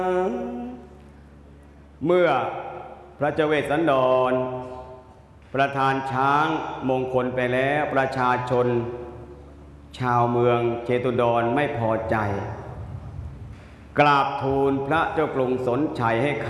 เมื่อพระเจ้าเวสสันดรประทานช้างมงคลไปแล้วประชาชนชาวเมืองเชตุดรไม่พอใจกราบทูลพระเจ้ากรุงสนชัยให้